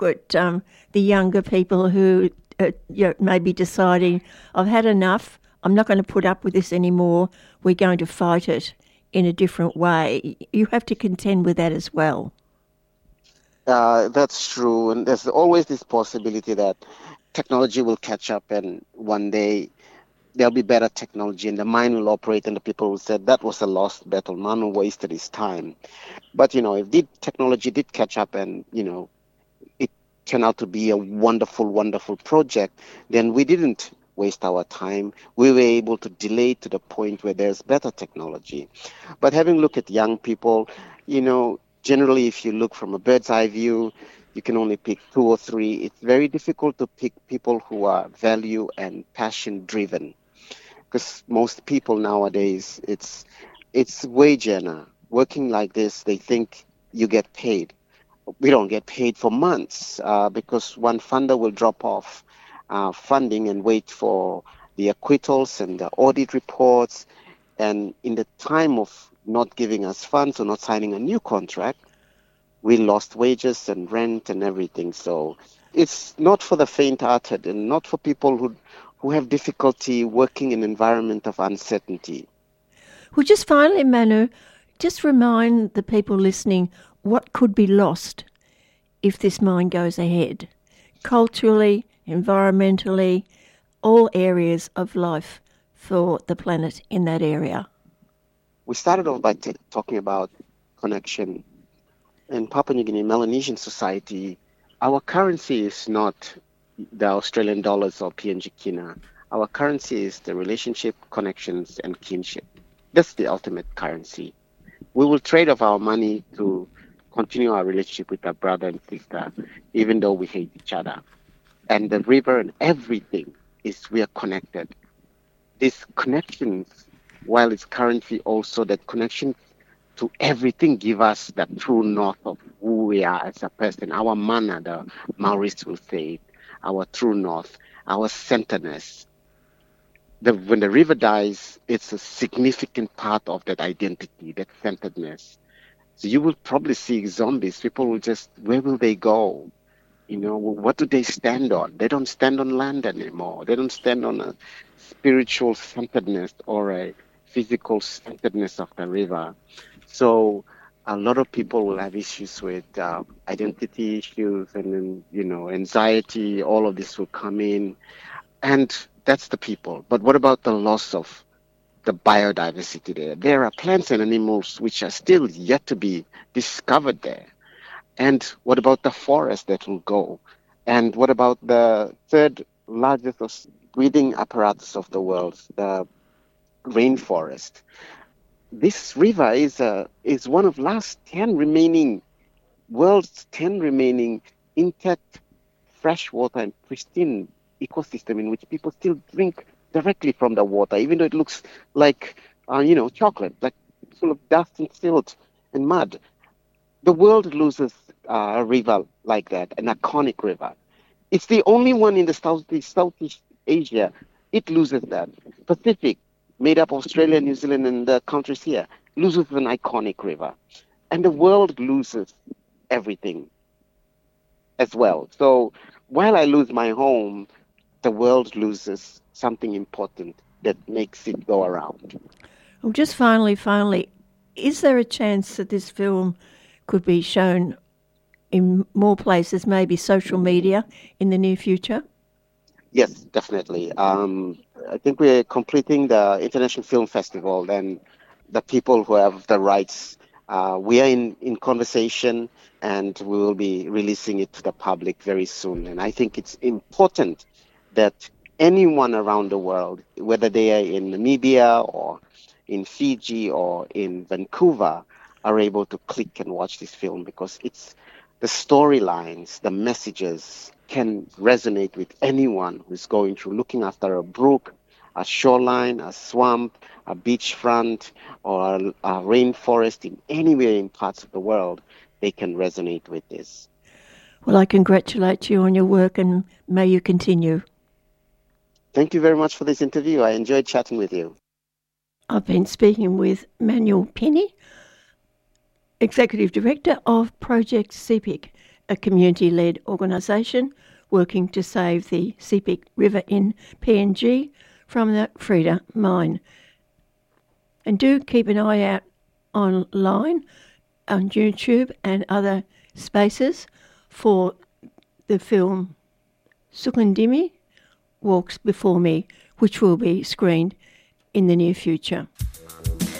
at the younger people who may be deciding, I've had enough, I'm not going to put up with this anymore, we're going to fight it in a different way. You have to contend with that as well. That's true. And there's always this possibility that technology will catch up and one day there'll be better technology and the mind will operate and the people will say that was a lost battle. Man wasted his time. But, if technology did catch up and, it turned out to be a wonderful, wonderful project, then we didn't waste our time. We were able to delay to the point where there's better technology. But having looked at young people, generally if you look from a bird's eye view, you can only pick 2 or 3. It's very difficult to pick people who are value and passion driven. Because most people nowadays, it's wage earner. Working like this, they think you get paid. We don't get paid for months because one funder will drop off funding and wait for the acquittals and the audit reports. And in the time of not giving us funds or not signing a new contract, we lost wages and rent and everything. So it's not for the faint-hearted and not for people who have difficulty working in an environment of uncertainty. Well, just finally, Manu, just remind the people listening what could be lost if this mine goes ahead, culturally, environmentally, all areas of life for the planet in that area. We started off by talking about connection. In Papua New Guinea, Melanesian society, our currency is not the Australian dollars or PNG Kina. Our currency is the relationship, connections, and kinship. That's the ultimate currency. We will trade off our money to continue our relationship with our brother and sister, even though we hate each other. And the river and everything we are connected. These connections, while it's currency also, that connection to everything give us the true north of who we are as a person. Our mana, the Maoris will say, our true north, our centeredness. When the river dies, it's a significant part of that identity, that centeredness. So you will probably see zombies. People will where will they go? What do they stand on? They don't stand on land anymore. They don't stand on a spiritual centeredness or a physical centeredness of the river. So a lot of people will have issues with identity issues and then, anxiety. All of this will come in. And that's the people. But what about the loss of the biodiversity there? There are plants and animals which are still yet to be discovered there. And what about the forest that will go? And what about the third largest breeding apparatus of the world, the rainforest? This river is one of world's 10 remaining intact freshwater and pristine ecosystem in which people still drink directly from the water, even though it looks like, chocolate, like full of dust and silt and mud. The world loses a river like that, an iconic river. It's the only one in the Southeast Asia. It loses that. Pacific, made up of Australia, New Zealand, and the countries here, loses an iconic river. And the world loses everything as well. So while I lose my home, the world loses something important that makes it go around. Well, just finally, is there a chance that this film could be shown in more places, maybe social media, in the near future? Yes, definitely. I think we're completing the International Film Festival, and the people who have the rights, we are in conversation, and we will be releasing it to the public very soon. And I think it's important that anyone around the world, whether they are in Namibia or in Fiji or in Vancouver, are able to click and watch this film, because it's the storylines, the messages can resonate with anyone who's going through looking after a brook, a shoreline, a swamp, a beachfront, or a rainforest in anywhere in parts of the world. They can resonate with this. Well, I congratulate you on your work, and may you continue. Thank you very much for this interview. I enjoyed chatting with you. I've been speaking with Manuel Penny, Executive Director of Project CEPIC, a community-led organisation working to save the Sepik River in PNG from the Freda mine. And do keep an eye out online on YouTube and other spaces for the film Sukundimi Walks Before Me, which will be screened in the near future.